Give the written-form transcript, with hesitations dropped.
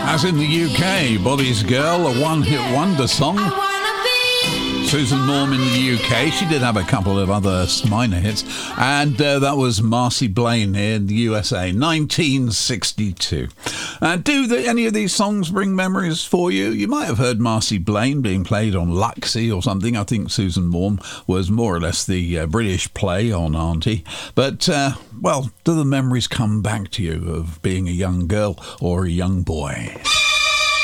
As in the UK, Bobby's Girl, a one-hit wonder song. Susan Norm in the UK, she did have a couple of other minor hits, and that was Marcy Blaine in the USA, 1962. Do any of these songs bring memories for you? You might have heard Marcy Blaine being played on Luxie or something. I think Susan Norm was more or less the British play on Auntie. But, well, do the memories come back to you of being a young girl or a young boy?